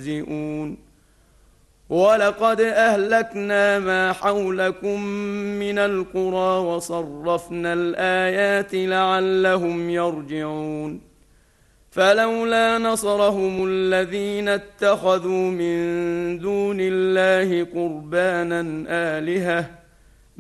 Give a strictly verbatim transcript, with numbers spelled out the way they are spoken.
يستهزئون ولقد أهلكنا ما حولكم من القرى وصرفنا الآيات لعلهم يرجعون فلولا نصرهم الذين اتخذوا من دون الله قربانا آلهة